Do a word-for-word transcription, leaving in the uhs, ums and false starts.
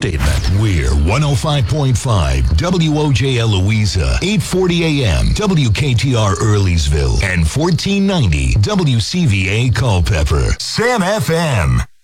statement. We're one oh five point five W O J L Louisa, eight forty A M W K T R Earleysville, and fourteen ninety W C V A Culpeper. Sam F M.